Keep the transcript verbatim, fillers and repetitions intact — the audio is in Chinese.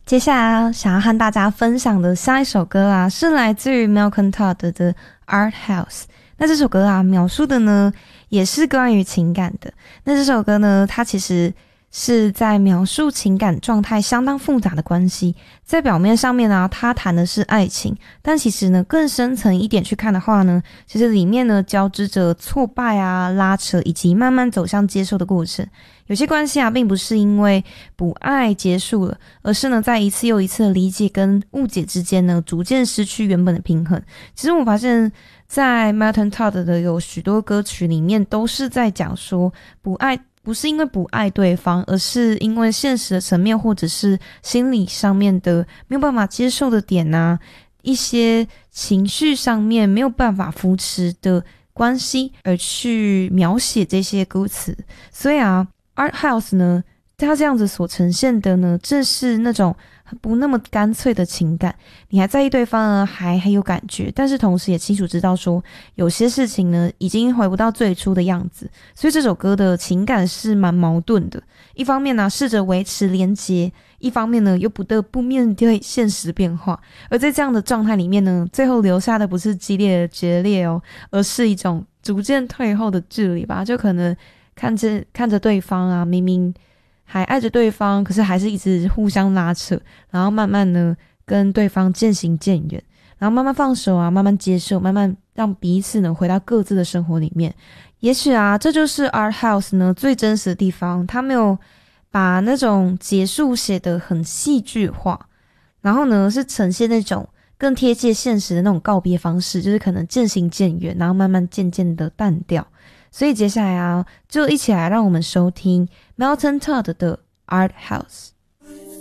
接下来啊，想要和大家分享的下一首歌啊，是来自于 Malcolm Todd 的 Art House。那这首歌啊，描述的呢，也是关于情感的。那这首歌呢，它其实是在描述情感状态相当复杂的关系。在表面上面啊，它谈的是爱情，但其实呢，更深层一点去看的话呢，其实里面呢，交织着挫败啊、拉扯，以及慢慢走向接受的过程。有些关系啊，并不是因为不爱结束了，而是呢，在一次又一次的理解跟误解之间呢，逐渐失去原本的平衡。其实我发现，在 Malcolm Todd 的有许多歌曲里面，都是在讲说，不爱不是因为不爱对方，而是因为现实的层面或者是心理上面的没有办法接受的点啊，一些情绪上面没有办法扶持的关系，而去描写这些歌词。所以啊，Art House 呢，它这样子所呈现的呢，正是那种不那么干脆的情感。你还在意对方呢，还很有感觉，但是同时也清楚知道说，有些事情呢，已经回不到最初的样子。所以这首歌的情感是蛮矛盾的。一方面呢，试着维持连结，一方面呢，又不得不面对现实变化。而在这样的状态里面呢，最后留下的不是激烈的决裂哦，而是一种逐渐退后的距离吧。就可能看着看着对方啊，明明还爱着对方，可是还是一直互相拉扯，然后慢慢呢跟对方渐行渐远，然后慢慢放手啊，慢慢接受，慢慢让彼此呢回到各自的生活里面。也许啊，这就是 Art House 呢最真实的地方，他没有把那种结束写得很戏剧化，然后呢是呈现那种更贴切现实的那种告别方式，就是可能渐行渐远，然后慢慢渐渐的淡掉。所以接下来啊，就一起来让我们收听 Malcolm Todd 的 Art House。